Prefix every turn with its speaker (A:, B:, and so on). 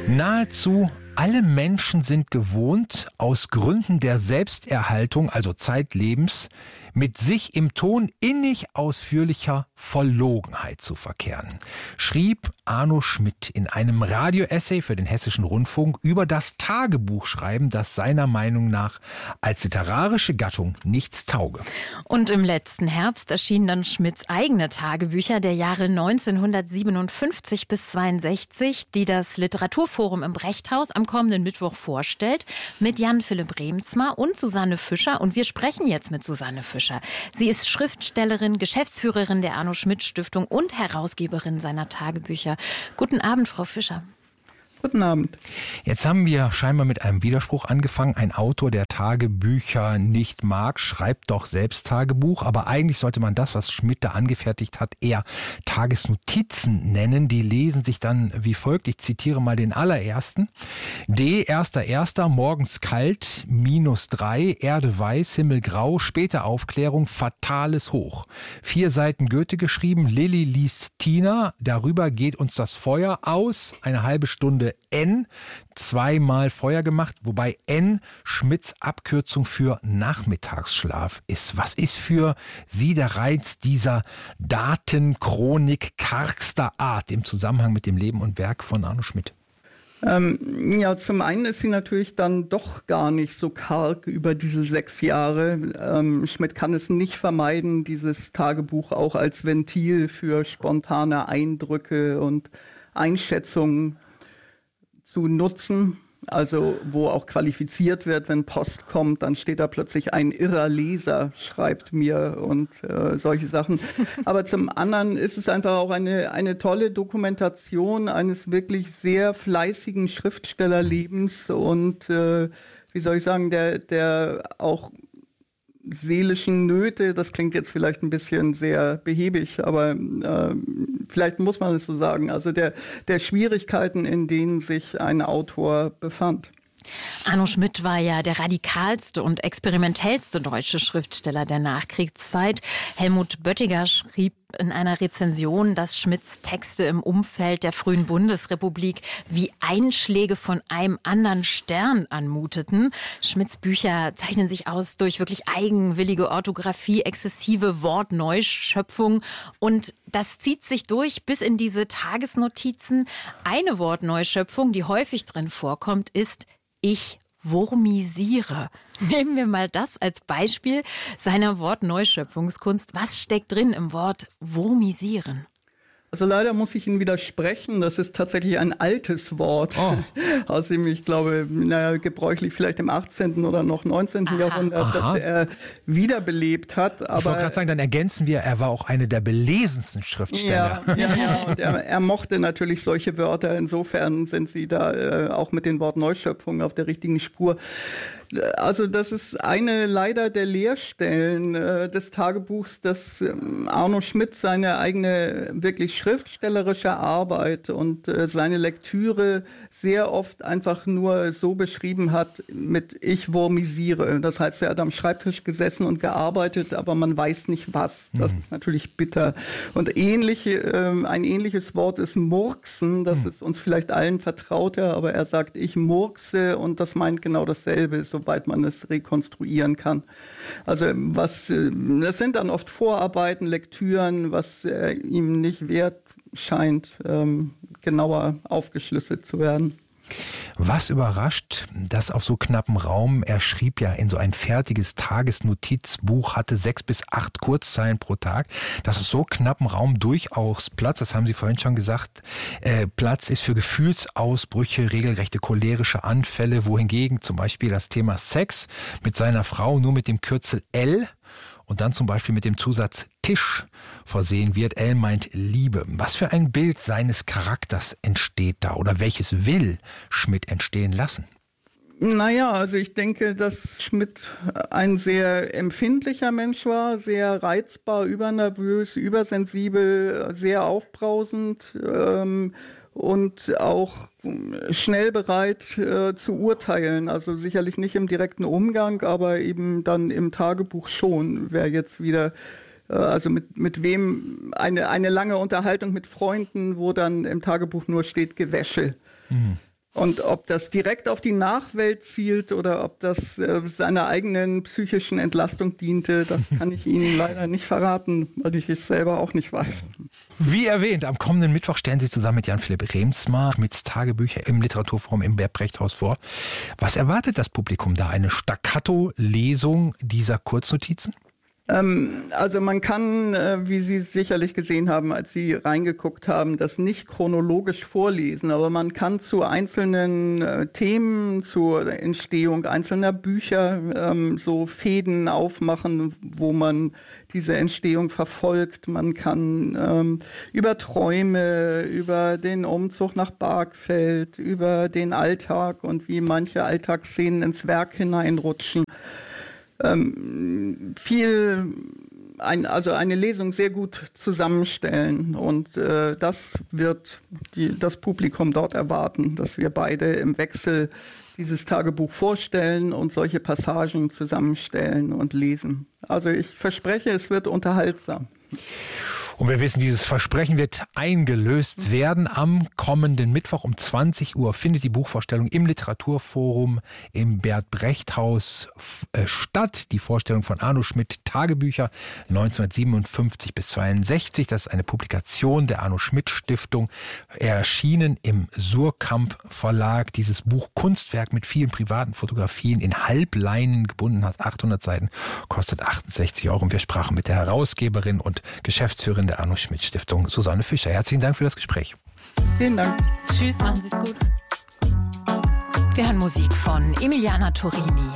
A: Nahezu alle Menschen sind gewohnt, aus Gründen der Selbsterhaltung, also Zeitlebens, mit sich im Ton innig ausführlicher Verlogenheit zu verkehren, schrieb Arno Schmidt in einem Radio-Essay für den Hessischen Rundfunk über das Tagebuchschreiben, das seiner Meinung nach als literarische Gattung nichts tauge.
B: Und im letzten Herbst erschienen dann Schmidts eigene Tagebücher der Jahre 1957 bis 62, die das Literaturforum im Brechthaus am kommenden Mittwoch vorstellt, mit Jan-Philipp Remzma und Susanne Fischer. Und wir sprechen jetzt mit Susanne Fischer. Sie ist Schriftstellerin, Geschäftsführerin der Arno-Schmidt-Stiftung und Herausgeberin seiner Tagebücher. Guten Abend, Frau Fischer.
C: Guten Abend.
A: Jetzt haben wir scheinbar mit einem Widerspruch angefangen. Ein Autor, der Tagebücher nicht mag, schreibt doch selbst Tagebuch. Aber eigentlich sollte man das, was Schmidt da angefertigt hat, eher Tagesnotizen nennen. Die lesen sich dann wie folgt. Ich zitiere mal den allerersten. D. 1.1. Morgens kalt, -3, Erde weiß, Himmel grau, späte Aufklärung, fatales Hoch. 4 Seiten Goethe geschrieben, Lilly liest Tina, darüber geht uns das Feuer aus, eine halbe Stunde N, 2-mal Feuer gemacht, wobei N Schmidts Abkürzung für Nachmittagsschlaf ist. Was ist für Sie der Reiz dieser Datenchronik kargster Art im Zusammenhang mit dem Leben und Werk von Arno Schmidt?
C: Ja, zum einen ist sie natürlich dann doch gar nicht so karg über diese 6 Jahre. Schmidt kann es nicht vermeiden, dieses Tagebuch auch als Ventil für spontane Eindrücke und Einschätzungen zu nutzen, also wo auch qualifiziert wird, wenn Post kommt, dann steht da plötzlich ein irrer Leser, schreibt mir und solche Sachen. Aber zum anderen ist es einfach auch eine tolle Dokumentation eines wirklich sehr fleißigen Schriftstellerlebens und wie soll ich sagen, der auch seelischen Nöte, das klingt jetzt vielleicht ein bisschen sehr behäbig, aber vielleicht muss man es so sagen, also der Schwierigkeiten, in denen sich ein Autor befand.
B: Arno Schmidt war ja der radikalste und experimentellste deutsche Schriftsteller der Nachkriegszeit. Helmut Böttiger schrieb in einer Rezension, dass Schmidts Texte im Umfeld der frühen Bundesrepublik wie Einschläge von einem anderen Stern anmuteten. Schmidts Bücher zeichnen sich aus durch wirklich eigenwillige Orthographie, exzessive Wortneuschöpfung und das zieht sich durch bis in diese Tagesnotizen. Eine Wortneuschöpfung, die häufig drin vorkommt, ist ich wurmisiere. Nehmen wir mal das als Beispiel seiner Wortneuschöpfungskunst. Was steckt drin im Wort wurmisieren?
C: Also leider muss ich Ihnen widersprechen, das ist tatsächlich ein altes Wort, aus dem ich glaube, gebräuchlich vielleicht im 18. oder noch 19. Jahrhundert, das er wiederbelebt hat. Aber
A: ich wollte gerade sagen, dann ergänzen wir, er war auch eine der belesensten Schriftsteller.
C: Ja, und er mochte natürlich solche Wörter, insofern sind Sie da auch mit den Wortneuschöpfungen auf der richtigen Spur. Also das ist eine leider der Leerstellen des Tagebuchs, dass Arno Schmidt seine eigene wirklich schriftstellerische Arbeit und seine Lektüre sehr oft einfach nur so beschrieben hat mit ich wurmisiere. Das heißt, er hat am Schreibtisch gesessen und gearbeitet, aber man weiß nicht was. Das ist natürlich bitter. Und ein ähnliches Wort ist murksen. Das ist uns vielleicht allen vertrauter, aber er sagt, ich murkse und das meint genau dasselbe, soweit man es rekonstruieren kann. Also das sind dann oft Vorarbeiten, Lektüren, was ihm nicht wert scheint, genauer aufgeschlüsselt zu werden.
A: Was überrascht, dass auf so knappem Raum, er schrieb ja in so ein fertiges Tagesnotizbuch, hatte 6 bis 8 Kurzzeilen pro Tag, dass auf so knappem Raum durchaus Platz, das haben Sie vorhin schon gesagt, Platz ist für Gefühlsausbrüche, regelrechte cholerische Anfälle, wohingegen zum Beispiel das Thema Sex mit seiner Frau nur mit dem Kürzel L und dann zum Beispiel mit dem Zusatz Tisch versehen wird. L meint Liebe. Was für ein Bild seines Charakters entsteht da oder welches will Schmidt entstehen lassen?
C: Naja, also ich denke, dass Schmidt ein sehr empfindlicher Mensch war, sehr reizbar, übernervös, übersensibel, sehr aufbrausend und auch schnell bereit zu urteilen. Also sicherlich nicht im direkten Umgang, aber eben dann im Tagebuch schon. Wer jetzt wieder, also mit wem eine lange Unterhaltung mit Freunden, wo dann im Tagebuch nur steht Gewäsche. Mhm. Und ob das direkt auf die Nachwelt zielt oder ob das seiner eigenen psychischen Entlastung diente, das kann ich Ihnen leider nicht verraten, weil ich es selber auch nicht weiß.
A: Wie erwähnt, am kommenden Mittwoch stellen Sie zusammen mit Jan-Philipp Remsmar Schmidts Tagebücher im Literaturforum im Bert-Brecht-Haus vor. Was erwartet das Publikum da? Eine Staccato-Lesung dieser Kurznotizen?
C: Also man kann, wie Sie sicherlich gesehen haben, als Sie reingeguckt haben, das nicht chronologisch vorlesen, aber man kann zu einzelnen Themen, zur Entstehung einzelner Bücher so Fäden aufmachen, wo man diese Entstehung verfolgt. Man kann über Träume, über den Umzug nach Bargfeld, über den Alltag und wie manche Alltagsszenen ins Werk hineinrutschen, also eine Lesung sehr gut zusammenstellen, und das wird das Publikum dort erwarten, dass wir beide im Wechsel dieses Tagebuch vorstellen und solche Passagen zusammenstellen und lesen. Also ich verspreche, es wird unterhaltsam.
A: Und wir wissen, dieses Versprechen wird eingelöst werden. Am kommenden Mittwoch um 20 Uhr findet die Buchvorstellung im Literaturforum im Bert-Brecht-Haus statt. Die Vorstellung von Arno Schmidt, Tagebücher 1957 bis 62. Das ist eine Publikation der Arno Schmidt Stiftung, erschienen im Surkamp Verlag. Dieses Buch, Kunstwerk mit vielen privaten Fotografien, in Halbleinen gebunden, hat 800 Seiten, kostet 68 €. Und wir sprachen mit der Herausgeberin und Geschäftsführerin der Arno Schmidt Stiftung, Susanne Fischer. Herzlichen Dank für das Gespräch.
C: Vielen Dank.
B: Tschüss, machen Sie es gut. Wir hören Musik von Emiliana Torini.